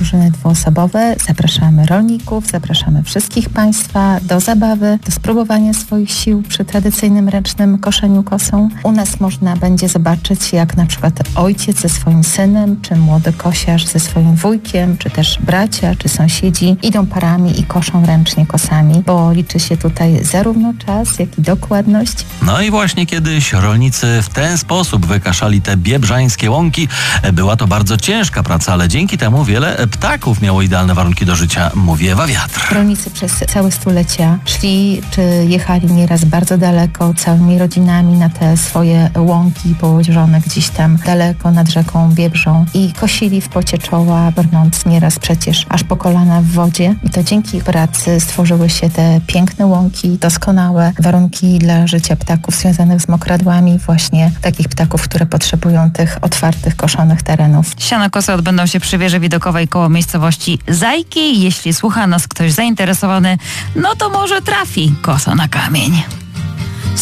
drużyny dwuosobowe. Zapraszamy rolników, zapraszamy wszystkich Państwa do zabawy, do spróbowania swoich sił przy tradycyjnym ręcznym koszeniu kosą. U nas można będzie zobaczyć, jak na przykład ojciec ze swoim synem, czy młody kosiarz ze swoim wujkiem, czy też bracia, czy sąsiedzi idą parami i koszą ręcznie kosami, bo liczy się tutaj zarówno czas, jak i dokładność. No i właśnie kiedyś rolnicy w ten sposób wykaszali te biebrzańskie łąki. Była to bardzo ciężka praca, ale dzięki temu wiele ptaków miało idealne warunki do życia, mówi Ewa Wiatr. Rolnicy przez całe stulecia szli, czy jechali nieraz bardzo daleko, całymi rodzinami na te swoje łąki położone gdzieś tam daleko nad rzeką Biebrzą i kosili w pocie czoła, brnąc nieraz przecież aż po kolana w wodzie. I to dzięki ich pracy stworzyły się te piękne łąki, doskonałe warunki dla życia ptaków związanych z mokradłami, właśnie takich ptaków, które potrzebują tych otwartych, koszonych terenów. Sianokosy odbędą się przy wieży widokowej koło miejscowości Zajki. Jeśli słucha nas ktoś zainteresowany, no to może trafi kosa na kamień.